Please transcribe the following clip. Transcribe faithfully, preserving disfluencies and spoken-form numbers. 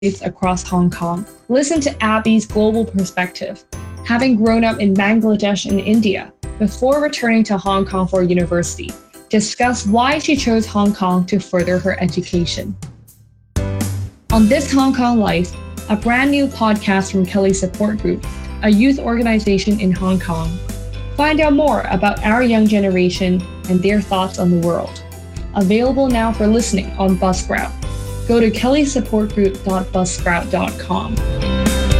lives across Hong Kong. Listen to Abby's global perspective, having grown up in Bangladesh and India before returning to Hong Kong for university. Discuss why she chose Hong Kong to further her education. On This Hong Kong Life, a brand new podcast from Kelly Support Group, a youth organization in Hong Kong. Find out more about our young generation and their thoughts on the world. Available now for listening on Buzzsprout. Go to kelly support group dot buzzsprout dot com.